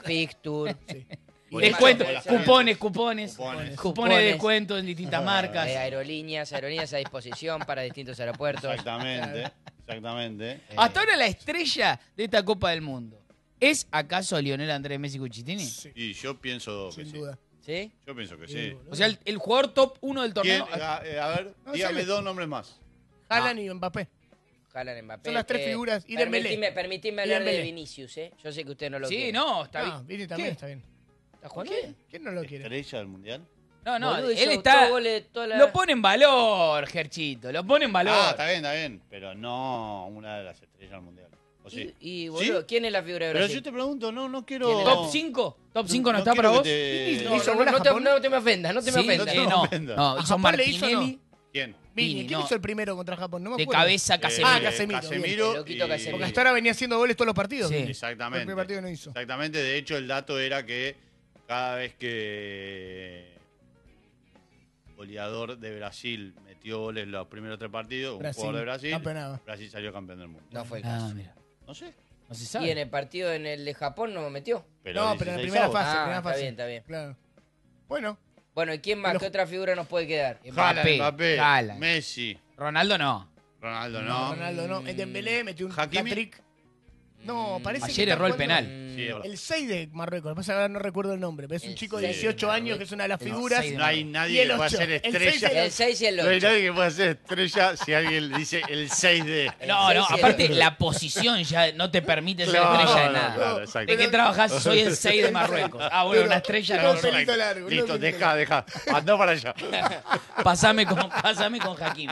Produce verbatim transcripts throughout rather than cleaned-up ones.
Fixture. Sí. Descuentos, Bueno, cupones, cupones, Cupones. cupones de descuento en distintas marcas. Eh, aerolíneas, aerolíneas a disposición para distintos aeropuertos. Exactamente, exactamente. Eh, Hasta ahora la estrella de esta Copa del Mundo, ¿es acaso Lionel Andrés Messi Cuchitini? Sí, Y yo pienso que sin sí. duda. ¿Sí? Yo pienso que Sí, sí. boludo. O sea, el, el jugador top uno del ¿Quién? torneo. A, eh, a ver, No, dígame sí. dos nombres más. Haaland y Mbappé. Haaland, Mbappé. Son las tres eh, figuras. Y Dembélé. permitime, permitime Y hablar de Dembélé. Vinicius, ¿eh? Yo sé que usted no lo Sí, quiere. no, está No, bien. Vini también ¿Qué? está bien. ¿Está jugando ¿Qué? bien? ¿Quién no lo quiere? Estrella del mundial. No, no, Boludo, él hizo está. todos goles toda la- Lo pone en valor, Gerchito, lo pone en valor. Ah, está bien, está bien. Pero no una de las estrellas del mundial. ¿O sí? Y, y, boludo, ¿Sí? ¿quién es la figura de Pero Brasil? yo te pregunto, no, no quiero. ¿Quién es? ¿Top cinco? ¿Top cinco no, está quiero para que vos? te- ¿Le No, hizo no, gol a no, te, Japón? no te me ofendas, no te me Sí, ofendas. eh, no te no, ofendas. no, ¿A hizo Japón le hizo o no? Martinelli ¿Quién? Vini, Vini, ¿quién no. hizo el primero contra Japón? No me de acuerdo. cabeza Eh, Casemiro. Ah, Casemiro, Casemiro bien. El loquito y- Casemiro. Porque hasta ahora venía haciendo goles todos los partidos. Sí. Vini. Exactamente. El primer partido no hizo. Exactamente. De hecho, el dato era que cada vez que goleador de Brasil metió goles en los primeros tres partidos, un Brasil, jugador de Brasil, campeonaba. Brasil salió campeón del mundo. No fue el Ah, caso. mira. No sé. No se Y sabe. en el partido en el de Japón no me metió. Pero No, pero en la dieciséis primera avos. fase. Ah, primera está fase. bien, está bien. Claro. Bueno, Bueno, ¿y quién más? Pero- ¿Qué otra figura nos puede quedar? Haaland, Mbappé, Mbappé, Haaland. Messi, Ronaldo no. Ronaldo, no, no. Ronaldo no. El Dembélé metió un Hakimi. hat-trick. No, parece Ayer que está erró el jugando penal. Mm, Sí, es verdad. El seis de Marruecos. Lo que pasa es que ahora no recuerdo el nombre. Pero es un El chico de seis de dieciocho años Marruecos. que es una de las El figuras. seis de No hay Y nadie el que pueda ocho. ser El seis estrella. y El seis y el No hay ocho. nadie que pueda ser estrella si alguien le dice el seis de. El No, seis no, y el aparte ocho. la posición ya no te permite ser Claro, estrella de no, nada. claro, exacto. ¿De qué trabajás? Soy el seis de Marruecos. Ah, bueno, Pero- una estrella pero no. feliz. pelito largo, Listo, no pelito deja, deja. Anda para allá. Pasame con, pasame con Hakimi.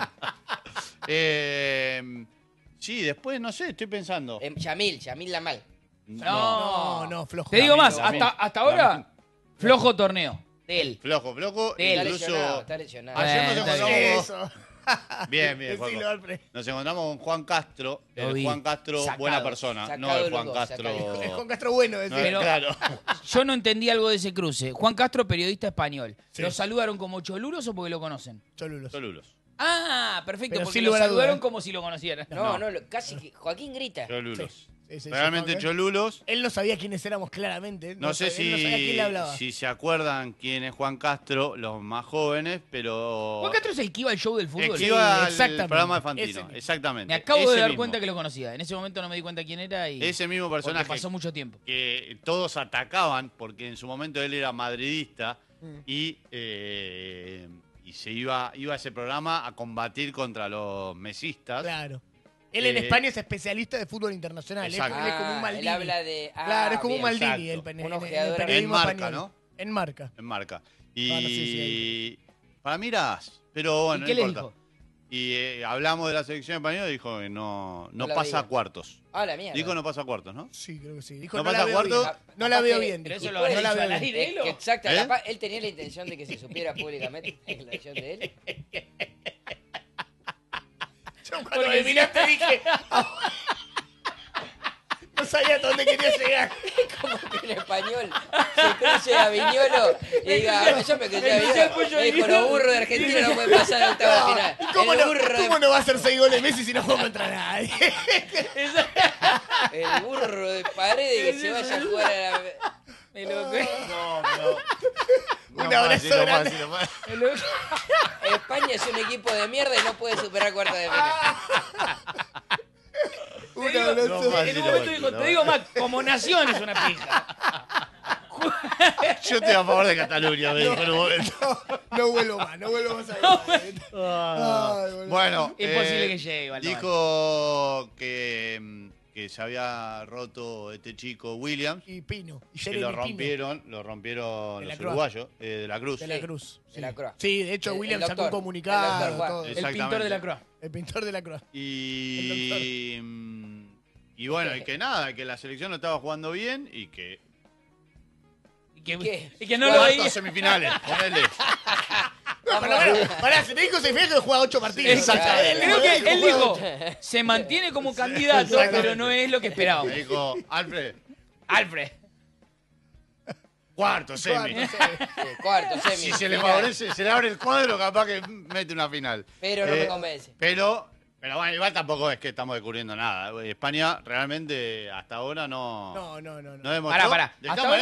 Eh, sí, después, no sé, estoy pensando. Em, Yamil, Yamil Lamal. No, no, flojo. Te digo más, Lamine, hasta, hasta ahora, flojo torneo. De él. Flojo, flojo. Sí, Está Incluso. lesionado, está lesionado. Ayer Eh, nos está bien. encontramos. Eso. Bien, bien, Decilo, Juanjo. Alfred. Nos encontramos con Juan Castro. Lo El vi. Juan Castro, Sacado, buena persona. sacado No el de los Juan dos, Castro. sacado. Es Juan Castro bueno, No, decía. Pero- claro. Yo no entendí algo de ese cruce. Juan Castro, periodista español. Sí. ¿Lo saludaron como cholulos o porque lo conocen? Cholulos. Cholulos. Ah, perfecto, Pero porque sin lo lugar a saludaron duda. como si lo conocieran. No, no, lo- casi que Joaquín grita. Cholulos. Sí, sí, sí, Realmente Juan, ¿eh? Cholulos. Él no sabía quiénes éramos claramente. No sé sabía- él no sabía quién le hablaba. si, si se acuerdan quién es Juan Castro, los más jóvenes, pero. Juan Castro es el que iba al show del El fútbol. que iba al exactamente. programa de Fantino. Ese mismo. Exactamente. Me acabo Ese de dar mismo. cuenta que lo conocía. En ese momento no me di cuenta quién era y Ese mismo porque personaje pasó mucho tiempo. que todos atacaban porque en su momento él era madridista Mm. y, eh, y se iba, iba a ese programa a combatir contra los mesistas. Claro. Él en Eh, España es especialista de fútbol internacional. Él, Exacto. él es como un Ah, Maldini. él habla de... ah, Claro, es como un bien. Maldini exacto. el, en, Un en- en ojeador el en periodismo marca, español. ¿no? En marca. En marca. Y Ah, no sé si para mí era as, pero bueno, ¿Y qué no le importa. dijo? Y eh, hablamos de la selección española y dijo que no, no No la pasa a veía. cuartos. Ah, la mierda. Dijo no pasa a cuartos, ¿no? Sí, creo que sí. Dijo, ¿No no, pasa la veo cuarto? bien. No la Capaz veo que- bien. pero dijo. eso lo puede habrá no la dicho veo al bien. aire. Eh, que exacto, ¿Eh? capaz él tenía la intención de que se supiera públicamente la declaración de él. Yo cuando me miraste dije... no sabía hasta dónde quería llegar. Como que en español se cruce a Viñolo y diga, yo me crucé a Viñolo. Me dijo, los burros de Argentina no pueden pasar a octava de final. ¿Y ¿Cómo, El no, burro, ¿Cómo no va a hacer seis goles Messi si no juega contra nadie? el burro de Paredes que se vaya a jugar a la... Me lo que- No, pero. Un abrazo grande. España es un equipo de mierda y no puede superar cuarta de final. Un digo- abrazo. No, En fácil, un momento no, dijo, no. te digo más, como nación es una pija. Yo estoy a favor de Cataluña, me dijo en un momento. No vuelvo más, no vuelvo más a ver. Ay, boludo. Bueno, Imposible eh, que llegue, Valdemar. dijo que, mm, que se había roto este chico Williams, Y Pino. Y que Jeremy lo Pino. rompieron, lo rompieron De la los Cruz. uruguayos, eh, de la Cruz. De la Sí, Cruz. de Sí. la Cruz. Sí, de hecho, El- William el sacó un doctor, comunicado. el doctor Juan. todo. El Exactamente. pintor de la cruz. El pintor de la cruz. Y, mm, y bueno, y que nada, que la selección no estaba jugando bien y que... Y que, ¿Qué? y que no lo Cuartos, veía. semifinales, ponele. No, pará, pará, pará, se te dijo se que juega ocho partidos. Exacto. Él Creo dijo, que "Eh, él juega dijo, ocho". se mantiene como candidato, pero no es lo que esperábamos. Me dijo, Alfred, Alfred. cuarto, semi. Cuarto, sí. Sí, cuarto, semi. Si se le final. favorece, se le abre el cuadro, capaz que mete una final. Pero no Eh, me convence. Pero, pero bueno, igual tampoco es que estamos descubriendo nada. España realmente hasta ahora no, No, no, no. no. no demostró. Pará, pará. De Hasta todas